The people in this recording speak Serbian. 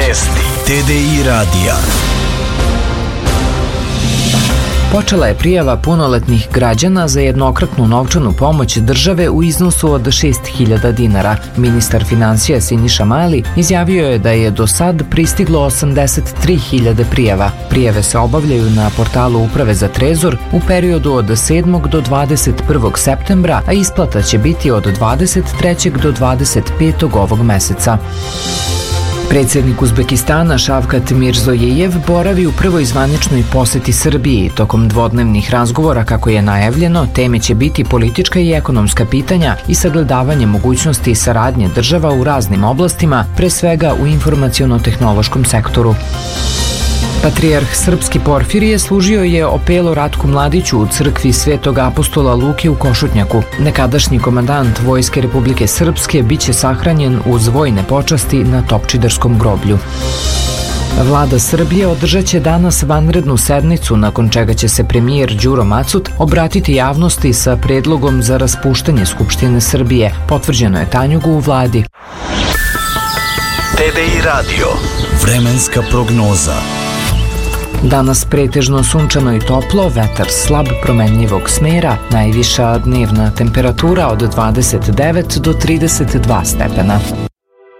Vesti TDI radija. Počela je prijava punoletnih građana za jednokratnu novčanu pomoć države u iznosu od 6.000 dinara. Ministar finansija Siniša Mali izjavio je da je do sad pristiglo 83.000 prijava. Prijave se obavljaju na portalu Uprave za trezor u periodu od 7. do 21. septembra, a isplata će biti od 23. do 25. ovog meseca. Predsjednik Uzbekistana Šavkat Mirzojejev boravi u prvoj zvaničnoj poseti Srbiji. Tokom dvodnevnih razgovora, kako je najavljeno, teme će biti politička i ekonomska pitanja i sagledavanje mogućnosti saradnje država u raznim oblastima, pre svega u informaciono-tehnološkom sektoru. Patrijarh srpski Porfirije služio je opelo Ratku Mladiću u crkvi Svetog apostola Luke u Košutnjaku. Nekadašnji komandant Vojske Republike Srpske biće sahranjen uz vojne počasti na Topčiderskom groblju. Vlada Srbije održat će danas vanrednu sednicu, nakon čega će se premijer Đuro Macut obratiti javnosti sa predlogom za raspuštanje Skupštine Srbije. Potvrđeno je Tanjugu u vladi. TDI radio. Vremenska prognoza. Danas pretežno sunčano i toplo, vetar slab promenljivog smera, najviša dnevna temperatura od 29 do 32 stepena.